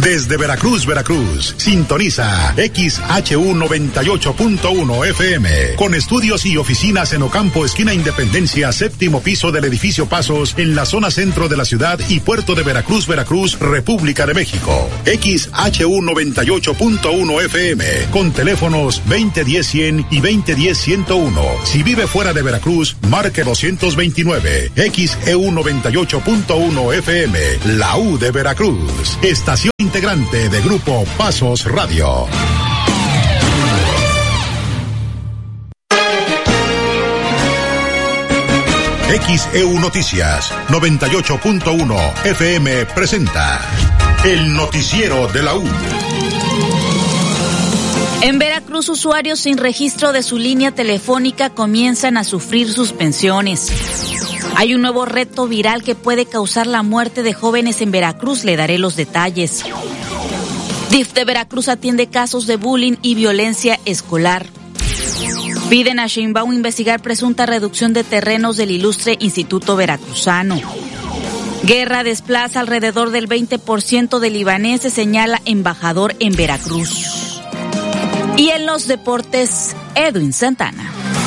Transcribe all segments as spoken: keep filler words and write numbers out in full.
Desde Veracruz, Veracruz, sintoniza X H U noventa y ocho punto uno F M, con estudios y oficinas en Ocampo, esquina Independencia, séptimo piso del edificio Pasos, en la zona centro de la ciudad y puerto de Veracruz, Veracruz, República de México. X H U noventa y ocho punto uno F M, con teléfonos veinte diez cien y veinte diez ciento uno. Si vive fuera de Veracruz, marque doscientos veintinueve. X E U noventa y ocho punto uno F M, la U de Veracruz. Estación integrante de Grupo Pasos Radio. X E U Noticias noventa y ocho punto uno F M presenta el noticiero de la U. En Veracruz, usuarios sin registro de su línea telefónica comienzan a sufrir suspensiones. Hay un nuevo reto viral que puede causar la muerte de jóvenes en Veracruz. Le daré los detalles. D I F de Veracruz atiende casos de bullying y violencia escolar. Piden a Sheinbaum investigar presunta reducción de terrenos del ilustre Instituto Veracruzano. Guerra desplaza alrededor del veinte por ciento de libaneses, señala embajador en Veracruz. Y en los deportes, Edwin Santana.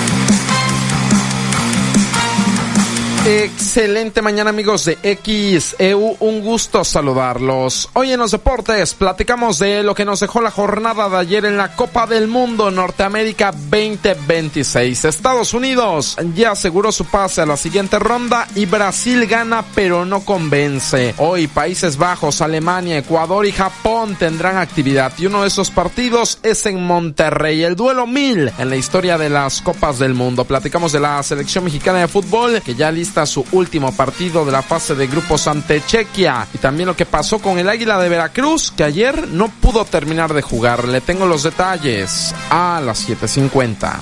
Excelente mañana, amigos de X E U, un gusto saludarlos. Hoy en los deportes platicamos de lo que nos dejó la jornada de ayer en la Copa del Mundo Norteamérica veinte veintiséis. Estados Unidos ya aseguró su pase a la siguiente ronda y Brasil gana pero no convence. Hoy Países Bajos, Alemania, Ecuador y Japón tendrán actividad y uno de esos partidos es en Monterrey, el duelo mil en la historia de las Copas del Mundo. Platicamos de la selección mexicana de fútbol que ya lista su último partido de la fase de grupos ante Chequia, y también lo que pasó con el Águila de Veracruz, que ayer no pudo terminar de jugar. Le tengo los detalles a las siete cincuenta.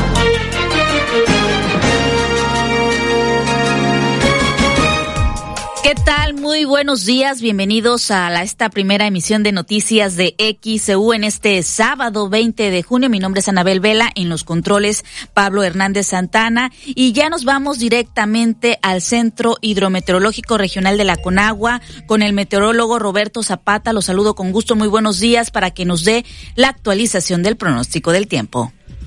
¿Qué tal? Muy buenos días, bienvenidos a la, esta primera emisión de noticias de X E U en este sábado veinte de junio. Mi nombre es Anabel Vela, en los controles Pablo Hernández Santana, y ya nos vamos directamente al Centro Hidrometeorológico Regional de la Conagua con el meteorólogo Roberto Zapata. Los saludo con gusto, muy buenos días, para que nos dé la actualización del pronóstico del tiempo.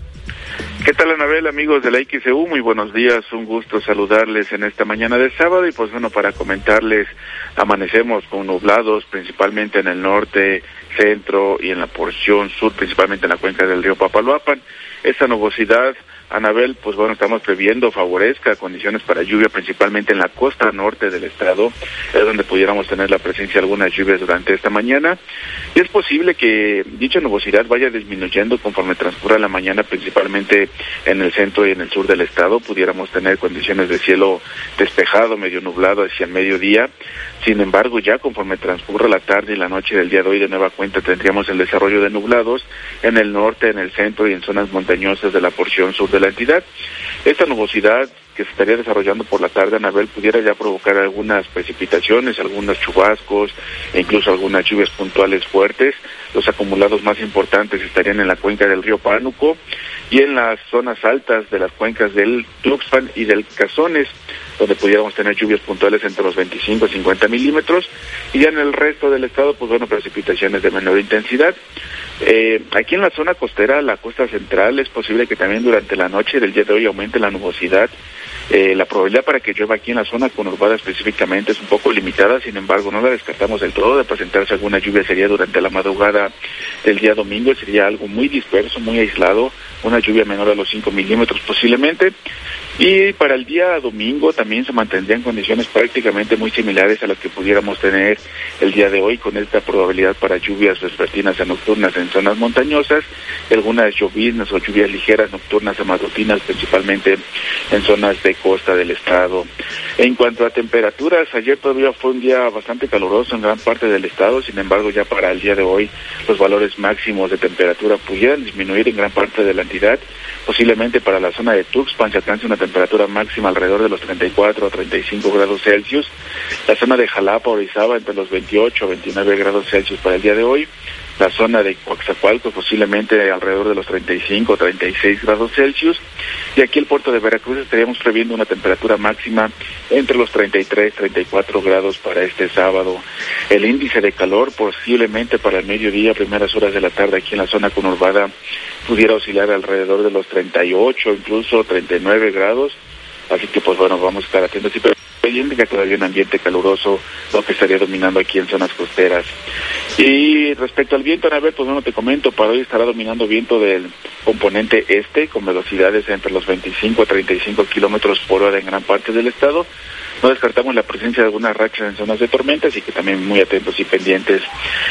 ¿Qué tal, Anabel, amigos de la X E U? Muy buenos días, un gusto saludarles en esta mañana de sábado y pues bueno, para comentarles, amanecemos con nublados principalmente en el norte, centro y en la porción sur, principalmente en la cuenca del río Papaloapan. Esta nubosidad, Anabel, pues bueno, estamos previendo favorezca condiciones para lluvia, principalmente en la costa norte del estado, es donde pudiéramos tener la presencia de algunas lluvias durante esta mañana. Y es posible que dicha nubosidad vaya disminuyendo conforme transcurra la mañana, principalmente en el centro y en el sur del estado. Pudiéramos tener condiciones de cielo despejado, medio nublado hacia el mediodía. Sin embargo, ya conforme transcurra la tarde y la noche del día de hoy, de nueva cuenta tendríamos el desarrollo de nublados en el norte, en el centro y en zonas montañosas de la porción sur de la entidad. Esta nubosidad que se estaría desarrollando por la tarde, Anabel, pudiera ya provocar algunas precipitaciones, algunos chubascos e incluso algunas lluvias puntuales fuertes. Los acumulados más importantes estarían en la cuenca del río Pánuco y en las zonas altas de las cuencas del Tuxpan y del Cazones, donde pudiéramos tener lluvias puntuales entre los veinticinco a cincuenta milímetros, y ya en el resto del estado, pues bueno, precipitaciones de menor intensidad. Eh, aquí en la zona costera, la costa central, es posible que también durante la noche del día de hoy aumente la nubosidad. Eh, la probabilidad para que llueva aquí en la zona conurbada específicamente es un poco limitada, sin embargo no la descartamos del todo. De presentarse alguna lluvia sería durante la madrugada del día domingo, sería algo muy disperso, muy aislado, una lluvia menor a los cinco milímetros posiblemente. Y para el día domingo también se mantendrían condiciones prácticamente muy similares a las que pudiéramos tener el día de hoy, con esta probabilidad para lluvias vespertinas y nocturnas en zonas montañosas, algunas lloviznas o lluvias ligeras nocturnas y matutinas, principalmente en zonas de costa del estado. En cuanto a temperaturas, ayer todavía fue un día bastante caluroso en gran parte del estado, sin embargo ya para el día de hoy los valores máximos de temperatura pudieran disminuir en gran parte de la entidad. Posiblemente para la zona de Tuxpan se alcance una temperatura máxima alrededor de los treinta y cuatro a treinta y cinco grados Celsius. La zona de Jalapa, Orizaba, entre los veintiocho a veintinueve grados Celsius para el día de hoy. la zona de Coaxacualcos posiblemente alrededor de los treinta y cinco, treinta y seis grados Celsius, y aquí el puerto de Veracruz estaríamos previendo una temperatura máxima entre los treinta y tres, treinta y cuatro grados para este sábado. El índice de calor posiblemente para el mediodía, primeras horas de la tarde aquí en la zona conurbada, pudiera oscilar alrededor de los treinta y ocho, incluso treinta y nueve grados, así que pues bueno, vamos a estar atentos, sí, pero indica todavía un ambiente caluroso, lo que estaría dominando aquí en zonas costeras. Y respecto al viento, Anabel, pues bueno, te comento, para hoy estará dominando viento del componente este, con velocidades entre los veinticinco a treinta y cinco kilómetros por hora en gran parte del estado. No descartamos la presencia de algunas rachas en zonas de tormenta, así que también muy atentos y pendientes.